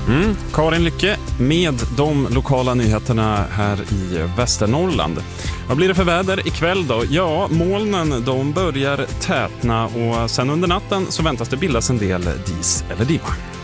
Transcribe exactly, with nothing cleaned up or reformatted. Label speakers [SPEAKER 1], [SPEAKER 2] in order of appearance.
[SPEAKER 1] Mm, Karin Lycke med de lokala nyheterna här i Västernorrland. Vad blir det för väder ikväll då? Ja, molnen de börjar tätna och sen under natten så väntas det bildas en del dis eller dimma.